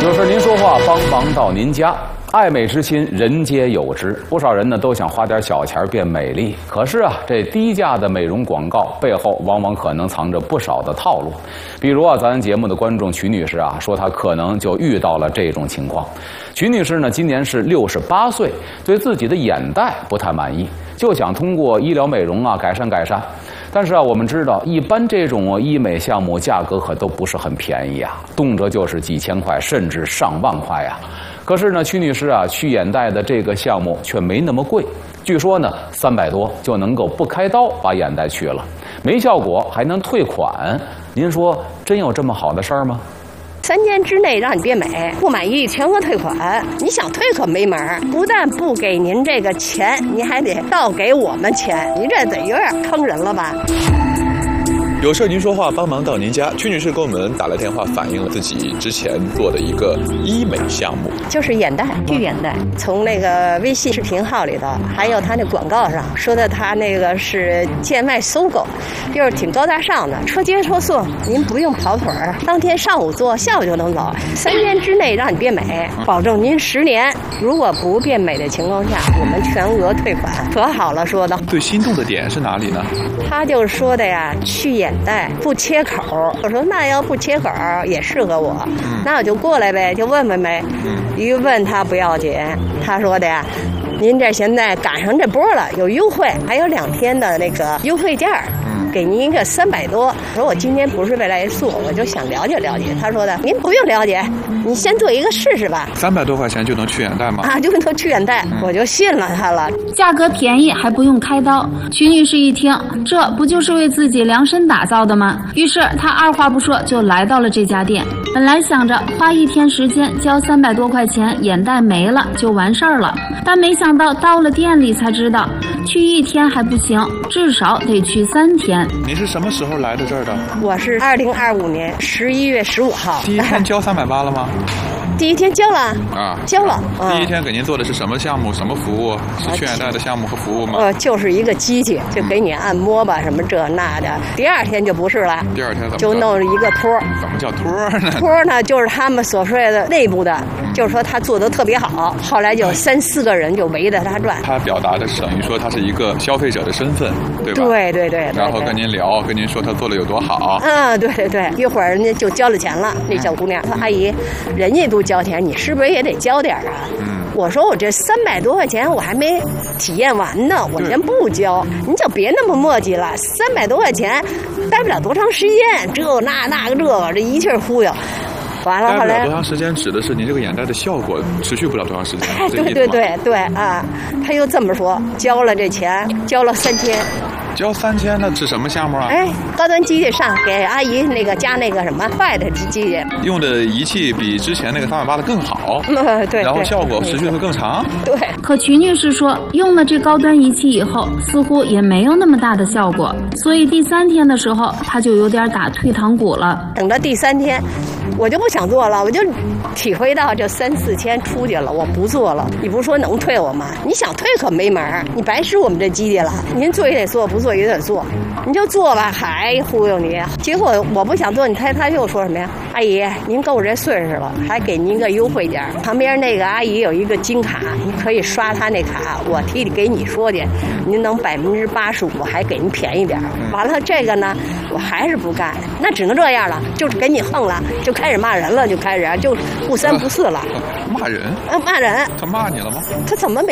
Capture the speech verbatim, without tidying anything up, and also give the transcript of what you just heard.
有事您说话，帮忙到您家。爱美之心，人皆有之。不少人呢都想花点小钱变美丽，可是啊，这低价的美容广告背后往往可能藏着不少的套路。比如啊，咱节目的观众曲女士啊，说她可能就遇到了这种情况。曲女士呢，今年是六十八岁，对自己的眼袋不太满意，就想通过医疗美容啊改善改善。但是啊，我们知道，一般这种医美项目价格可都不是很便宜啊，动辄就是几千块，甚至上万块呀。可是呢，曲女士啊，去眼袋的这个项目却没那么贵，据说呢，三百多就能够不开刀把眼袋去了，没效果还能退款。您说真有这么好的事儿吗？ 三天之内让你变美，不满意全额退款。你想退可没门儿，不但不给您这个钱，你还得倒给我们钱，你这得有点坑人了吧？ 有事您说话，帮忙到您家。曲女士给我们打来电话，反映了自己之前做的一个医美项目， 就是眼袋，去眼袋。从那个微信视频号里头，还有他那广告上说的，他那个是贱卖搜狗，就是挺高大上的，车接车送，您不用跑腿儿，当天上午做，下午就能走，三天之内让你变美，保证您十年。如果不变美的情况下，我们全额退款。可好了，说的。 最心动的点是哪里呢？ 他就说的呀，去眼袋不切口。我说那要不切口也适合我，嗯、那我就过来呗，就问问呗。嗯、一问他不要紧，他说的呀，您这现在赶上这波了，有优惠，还有两天的那个优惠价。给您一个三百多，我说我今天不是为来做，我就想了解了解。他说的，您不用了解，你先做一个试试吧。 三百多块钱就能去眼袋吗？ 啊，就能去眼袋，嗯、我就信了他了。 价格便宜还不用开刀，曲女士一听，这不就是为自己量身打造的吗？于是她二话不说就来到了这家店。本来想着花一天时间交三百多块钱，眼袋没了就完事儿了，但没想到到了店里才知道，去一天还不行，至少得去三天。 您是什么时候来的这儿的？ 我是二零二五年十一月十五号。 第一天交三百八了吗？ 第一天交了啊， 交了。 啊、第一天给您做的是什么项目、什么服务？是去眼袋的项目和服务吗？ 呃，就是一个机器，就给你按摩吧，什么这那的。第二天就不是了。 第二天怎么就弄一个托？ 怎么叫托呢？ 托呢，就是他们所说的内部的，嗯、就是说他做得特别好。后来就三四个人就围着他转。 他表达的是等于说他是一个消费者的身份，对吧？ 对对 对, 对。 然后跟您聊，跟您说他做的有多好。 嗯，对对对。一会儿人家就交了钱了，那小姑娘说：“阿姨，人家都交钱，你是不是也得交点啊？”嗯。我说我这三百多块钱我还没体验完呢，我先不交，您就别那么磨叽了。三百多块钱待不了多长时间，这那那个这个，这一气忽悠。完了，后来待不了多长时间指的是您这个眼袋的效果持续不了多长时间。 哎，对对对对啊，他又这么说，交了这钱，交了三千。 交三千，那是什么项目啊？ 哎，高端机器上给阿姨那个加那个什么坏的机器， 用的仪器比之前那个三百八的更好。 嗯，对。 然后效果持续会更长。 对。 可曲女士说，用了这高端仪器以后，似乎也没有那么大的效果，所以第三天的时候，她就有点打退堂鼓了。 等到第三天，我就不想做了，我就体会到这三四千出去了，我不做了。你不是说能退我吗？你想退可没门儿，你白使我们这机器了。您做也得做，不做也得做，你就做吧，还忽悠你。结果我不想做，你猜他又说什么呀？阿姨，您够这岁数了，还给您个优惠价。旁边那个阿姨有一个金卡，你可以刷她那卡，我替你给你说去，您能百分之八十五，还给您便宜点。完了这个呢，我还是不干，那只能这样了，就是给你横了，就开始骂人了，就开始就不三不四了。 骂人？ 啊，骂人。 他骂你了吗？ 他怎么没？